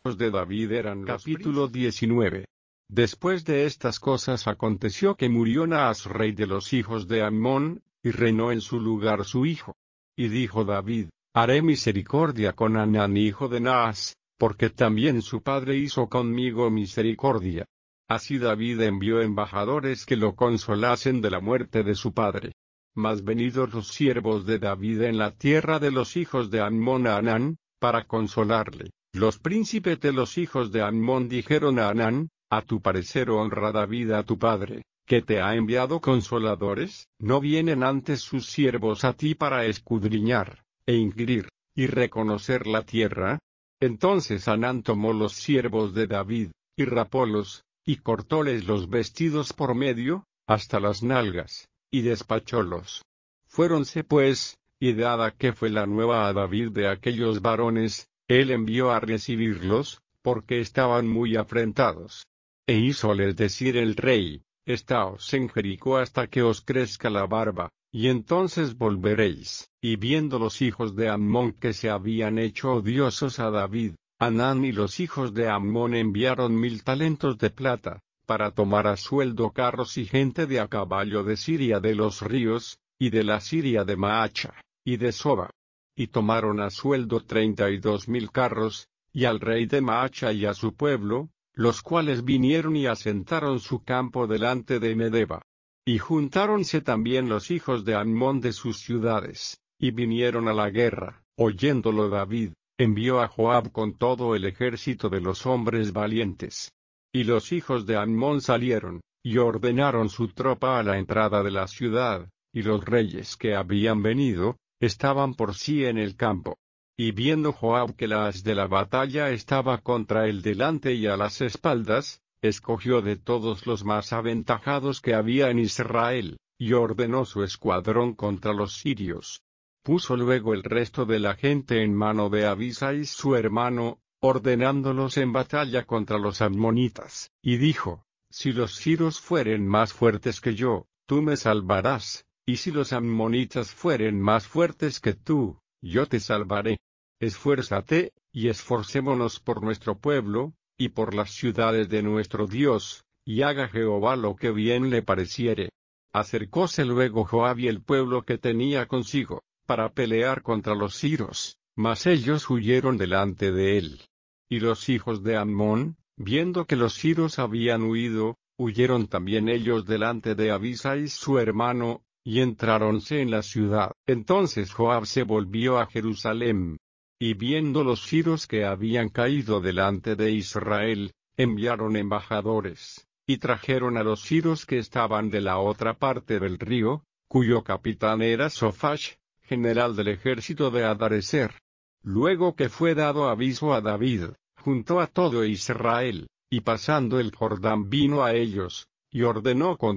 hijos de David eran capítulo 19. Después de estas cosas aconteció que murió Naas rey de los hijos de Amón, y reinó en su lugar su hijo. Y dijo David, haré misericordia con Hanán hijo de Naas, porque también su padre hizo conmigo misericordia. Así David envió embajadores que lo consolasen de la muerte de su padre. Mas venidos los siervos de David en la tierra de los hijos de Amón a Hanán, para consolarle, los príncipes de los hijos de Amón dijeron a Hanán, a tu parecer honra David a tu padre, que te ha enviado consoladores, ¿no vienen antes sus siervos a ti para escudriñar, e inquirir, y reconocer la tierra? Entonces Hanán tomó los siervos de David, y rapólos, y cortóles los vestidos por medio, hasta las nalgas, y despachólos. Fuéronse pues, y dada que fue la nueva a David de aquellos varones, él envió a recibirlos, porque estaban muy afrentados. E hízoles decir el rey, estaos en Jericó hasta que os crezca la barba, y entonces volveréis. Y viendo los hijos de Amón que se habían hecho odiosos a David, Hanán y los hijos de Amón enviaron 1000 talentos de plata, para tomar a sueldo carros y gente de a caballo de Siria de los ríos, y de la Siria de Maacha, y de Soba. Y tomaron a sueldo 32.000 carros, y al rey de Maacha y a su pueblo, los cuales vinieron y asentaron su campo delante de Medeba. Y juntáronse también los hijos de Amón de sus ciudades, y vinieron a la guerra. Oyéndolo David, envió a Joab con todo el ejército de los hombres valientes. Y los hijos de Amón salieron, y ordenaron su tropa a la entrada de la ciudad, y los reyes que habían venido, estaban por sí en el campo. Y viendo Joab que la haz de la batalla estaba contra él delante y a las espaldas, escogió de todos los más aventajados que había en Israel, y ordenó su escuadrón contra los sirios. Puso luego el resto de la gente en mano de Abisai su hermano, ordenándolos en batalla contra los ammonitas, y dijo, si los sirios fueren más fuertes que yo, tú me salvarás, y si los ammonitas fueren más fuertes que tú, yo te salvaré. Esfuérzate, y esforcémonos por nuestro pueblo, y por las ciudades de nuestro Dios, y haga Jehová lo que bien le pareciere. Acercóse luego Joab y el pueblo que tenía consigo, para pelear contra los sirios, mas ellos huyeron delante de él. Y los hijos de Amón, viendo que los sirios habían huido, huyeron también ellos delante de Abisai su hermano, y entráronse en la ciudad. Entonces Joab se volvió a Jerusalén. Y viendo los sirios que habían caído delante de Israel, enviaron embajadores, y trajeron a los sirios que estaban de la otra parte del río, cuyo capitán era Sophach, general del ejército de Hadarezer. Luego que fue dado aviso a David, juntó a todo Israel, y pasando el Jordán vino a ellos, y ordenó con